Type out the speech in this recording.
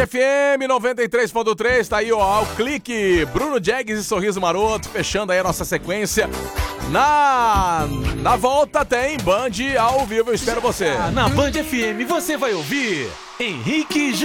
FM 93.3, tá aí, ó, ao clique. Bruno Jaggs e Sorriso Maroto, fechando aí a nossa sequência. Na volta tem Band ao vivo, eu espero você. Na Band FM você vai ouvir Henrique